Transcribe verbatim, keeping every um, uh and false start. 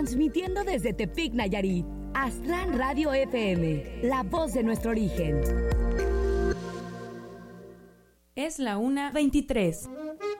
transmitiendo desde Tepic, Nayarit. Aztlán Radio F M, la voz de nuestro origen. Es la una veintitrés.